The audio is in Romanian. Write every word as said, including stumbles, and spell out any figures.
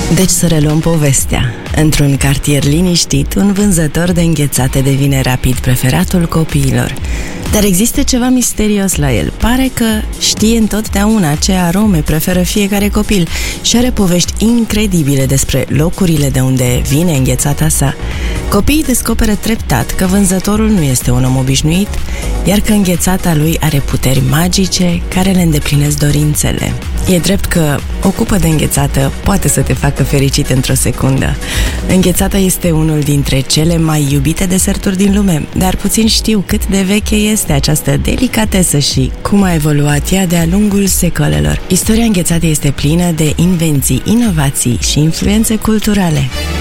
Deci să reluăm povestea. Într-un cartier liniștit, un vânzător de înghețate devine rapid preferatul copiilor. Dar există ceva misterios la el. Pare că știe întotdeauna ce arome preferă fiecare copil și are povești incredibile despre locurile de unde vine înghețata sa. Copiii descoperă treptat că vânzătorul nu este un om obișnuit, iar că înghețata lui are puteri magice care le îndeplinesc dorințele. E drept că o cupă de înghețată poate să te facă fericit într-o secundă. Înghețata este unul dintre cele mai iubite deserturi din lume, dar puțin știu cât de veche este această delicatesă și cum a evoluat ea de-a lungul secolelor. Istoria înghețatei este plină de invenții, inovații și influențe culturale.